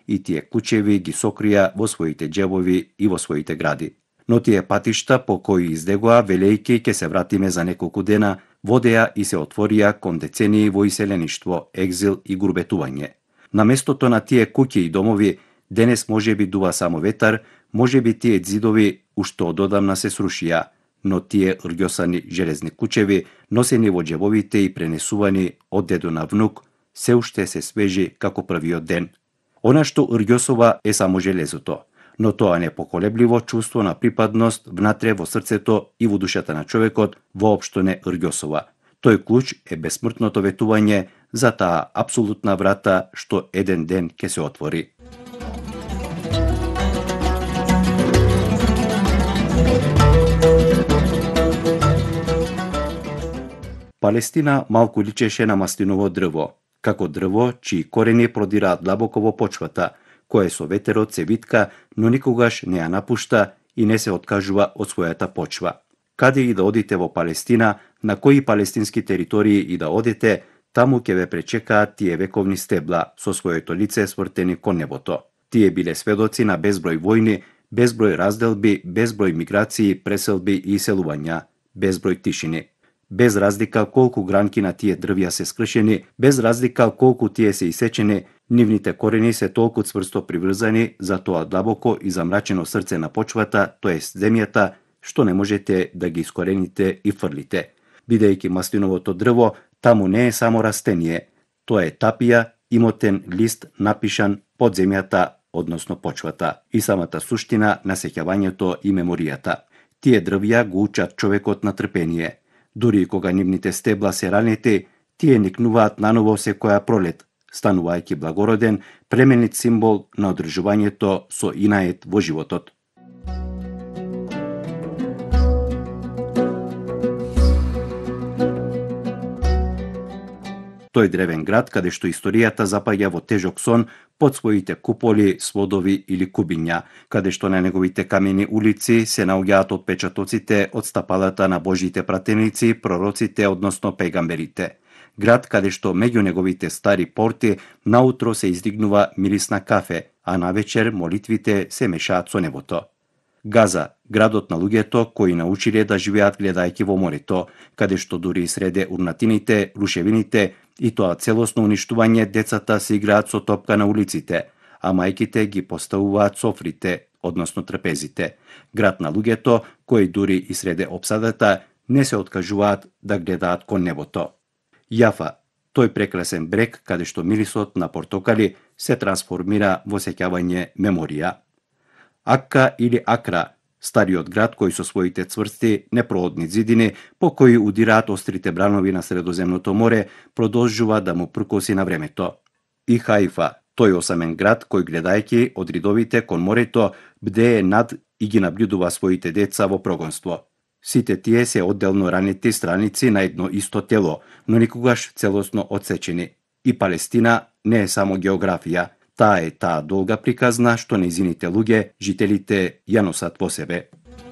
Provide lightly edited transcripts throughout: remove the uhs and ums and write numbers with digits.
и тие кучеви ги сокрија во своите џебови и во своите гради. Но тие патишта по кои издегоа, велејки ќе се вратиме за неколку дена, водеа и се отворија кон децении во иселеништво, екзил и гурбетување. На местото на тие куќи и домови, денес може би дува само ветар, може би тие ѕидови уште ододамна се срушија, но тие рѓосани железни кучеви, носени во џебовите и пренесувани од дедо на внук, се уште се свежи како првиот ден. Она што рѓосова е само железото, но тоа непоколебливо чувство на припадност внатре во срцето и во душата на човекот воопшто не рѓосова. Тој клуч е бесмртното ветување за таа апсолутна врата што еден ден ќе се отвори. Палестина малку личеше на маслиново дрво, како дрво чии корени продираат длабоко во почвата, кое со ветерот се витка, но никогаш не ја напушта и не се откажува од својата почва. Каде и да одите во Палестина, на кои палестински територии и да одите, таму ќе ве пречекаат тие вековни стебла со своето лице свртени кон небото. Тие биле сведоци на безброј војни, безброј разделби, безброј миграции, преселби и иселувања, безброј тишини. Без разлика колку гранки на тие дрвја се скршени, без разлика колку тие се исечени, нивните корени се толку цврсто приврзани за тоа длабоко и замрачено срце на почвата, тоест земјата, што не можете да ги искорените и фрлите. Бидејќи маслиновото дрво, таму не е само растение, тоа е тапија, имотен лист напишан под земјата, односно почвата, и самата суштина на сеќавањето и меморијата. Тие дрвја го учат човекот на трпение. Дури и кога нивните стебла се ранети, тие никнуваат наново секоја пролет, станувајќи благороден, племенит символ на одржувањето со инает во животот. Тој древен град, каде што историјата запаѓа во тежок сон под своите куполи, сводови или кубиња, каде што на неговите камени улици се наоѓаат отпечатоците од стапалата на Божите пратеници, пророците, односно пегамберите. Град каде што меѓу неговите стари порти наутро се издигнува мирис на кафе, а навечер молитвите се мешаат со небото. Газа, градот на луѓето кои научиле да живеат гледајќи во морето, каде што дури и среде урнатините, рушевините и тоа целосно уништување, децата се играат со топка на улиците, а мајките ги поставуваат софрите, односно трпезите. Град на луѓето кои дури и среде обсадата не се откажуваат да гледаат кон небото. Јафа, тој прекрасен брег каде што мирисот на портокали се трансформира во сеќавање меморија. Акка или Акра, стариот град кој со своите цврсти, непроодни зидини, по кои удираат острите бранови на Средоземното море, продолжува да му пркоси на времето. И Хаифа, тој осамен град кој гледајќи од ридовите кон морето, бдее над и ги наблюдува своите деца во прогонство. Сите тие се одделно ранети страници на едно исто тело, но никогаш целосно одсечени. И Палестина не е само географија, таа е таа долга приказна што нејзините луѓе, жителите, ја носат во себе.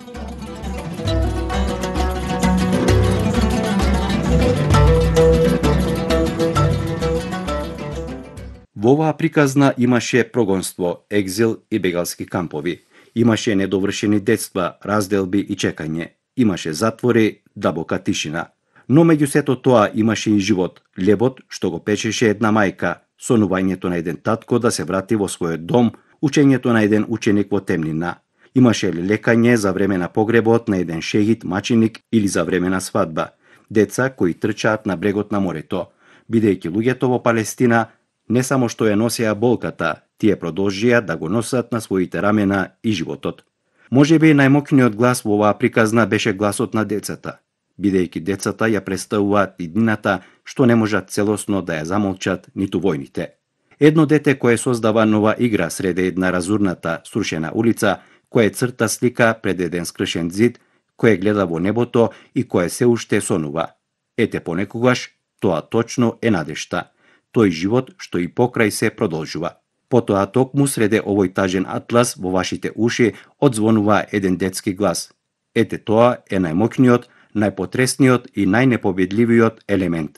Во оваа приказна имаше прогонство, екзил и бегалски кампови. Имаше недовршени детства, разделби и чекање. Имаше затвори, длабока тишина. Но меѓу сето тоа имаше и живот, лебот што го печеше една мајка, сонувањето на еден татко да се врати во својот дом, учењето на еден ученик во темнина. Имаше лекање за време на погребот на еден шејид маченик или за време на свадба. Деца кои трчаат на брегот на морето. Бидејќи луѓето во Палестина не само што ја носеа болката, тие продолжија да го носат на своите рамена и животот. Можеби најмокниот глас во оваа приказна беше гласот на децата, бидејќи децата ја представуваат иднината што не можат целосно да ја замолчат ниту војните. Едно дете кое создава нова игра среде една разурната, срушена улица, кое црта слика пред еден скршен зид, кое гледа во небото и кое се уште сонува. Ете понекогаш, тоа точно е надежта. Тој живот што и покрај се продолжува. Потоа токму среде овој тажен атлас во вашите уши одзвонува еден детски глас. Ете тоа е најмокниот, најпотресниот и најнепобедливиот елемент.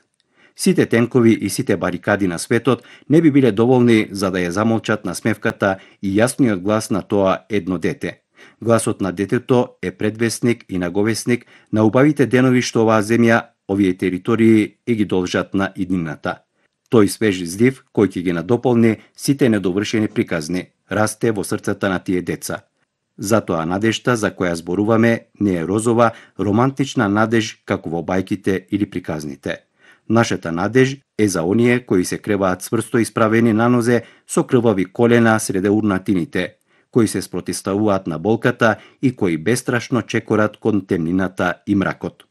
Сите тенкови и сите барикади на светот не би биле доволни за да ја замолчат насмевката и јасниот глас на тоа едно дете. Гласот на детето е предвестник и наговесник на убавите денови што оваа земја, овие територии и ги должат на иднината. Тој свеж здив кој ќе ги надополни сите недовршени приказни, расте во срцата на тие деца. Затоа надежта за која зборуваме не е розова, романтична надеж како во бајките или приказните. Нашата надеж е за оние кои се креваат цврсто исправени на нозе со крвави колена среде урнатините, кои се спротиставуваат на болката и кои бестрашно чекорат кон темнината и мракот.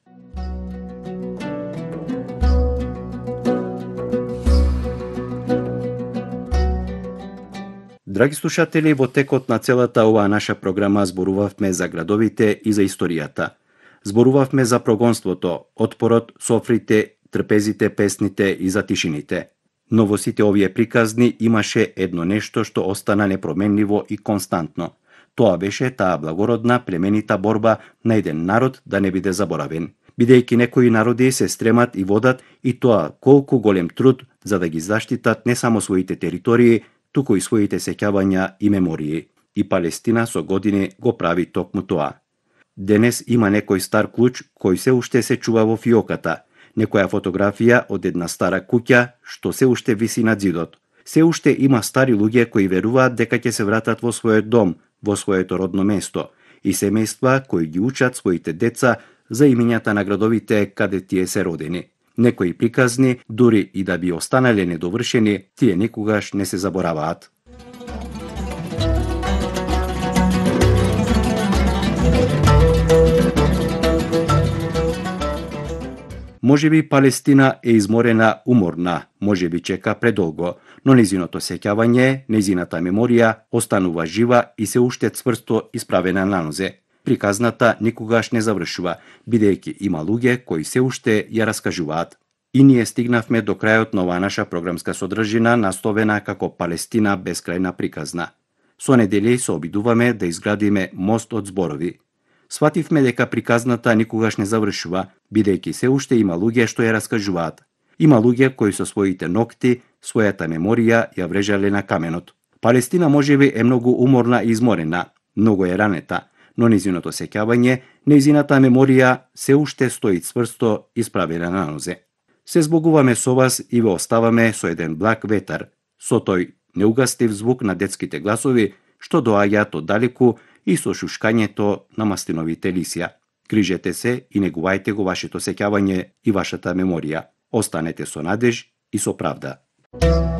Драги слушатели, во текот на целата оваа наша програма зборувавме за градовите и за историјата. Зборувавме за прогонството, отпорот, софрите, трпезите, песните и за тишините. Но во сите овие приказни имаше едно нешто што остана непроменливо и константно. Тоа беше таа благородна, племенита борба на еден народ да не биде заборавен. Бидејќи некои народи се стремат и водат и тоа колку голем труд за да ги заштитат не само своите територии, туку и своите сеќавања и мемории. И Палестина со години го прави токму тоа. Денес има некој стар клуч кој се уште се чува во фиоката, некоја фотографија од една стара куќа што се уште виси на ѕидот. Се уште има стари луѓе кои веруваат дека ќе се вратат во својот дом, во своето родно место, и семејства кои ги учат своите деца за имињата на градовите каде тие се родени. Некои приказни, дури и да би останале недовршени, тие никогаш не се забораваат. Можеби Палестина е изморена, уморна, можеби чека предолго, но незиното сеќавање, незината меморија останува жива и се уште цврсто исправена на нозе. Приказната никогаш не завршува, бидејќи има луѓе кои се уште ја раскажуваат. И ние стигнавме до крајот на оваа наша програмска содржина, насловена како Палестина бескрајна приказна. Со недели се обидуваме да изградиме мост од зборови. Свативме дека приказната никогаш не завршува, бидејќи се уште има луѓе што ја раскажуваат. Има луѓе кои со своите ногти, својата меморија ја врежале на каменот. Палестина можеби е многу уморна и изморена, многу е ранета, но незиното сеќавање, незината меморија се уште стои цврсто исправена на нозе. Се збогуваме со вас и ве оставаме со еден благ ветар, со тој неугастив звук на детските гласови што доаѓаат од далеку и со шушкањето на мастиновите лисја. Грижете се и негувајте го вашето сеќавање и вашата меморија. Останете со надеж и со правда.